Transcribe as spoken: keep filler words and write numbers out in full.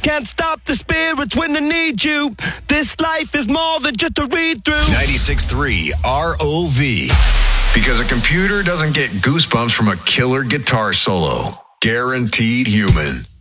can't stop the spirits when they need you. This life is more than just a read-through. ninety-six point three R O V. Because a computer doesn't get goosebumps from a killer guitar solo. Guaranteed human.